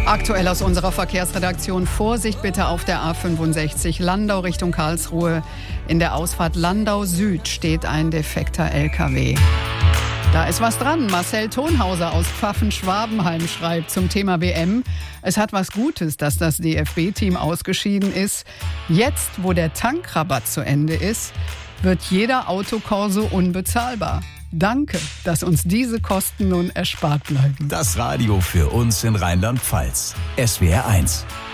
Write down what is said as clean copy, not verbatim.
Aktuell aus unserer Verkehrsredaktion. Vorsicht bitte auf der A65 Landau Richtung Karlsruhe. In der Ausfahrt Landau Süd steht ein defekter LKW. Da ist was dran. Marcel Thonhauser aus Pfaffen-Schwabenheim schreibt zum Thema WM. Es hat was Gutes, dass das DFB-Team ausgeschieden ist. Jetzt, wo der Tankrabatt zu Ende ist, wird jeder Autokorso unbezahlbar. Danke, dass uns diese Kosten nun erspart bleiben. Das Radio für uns in Rheinland-Pfalz. SWR 1.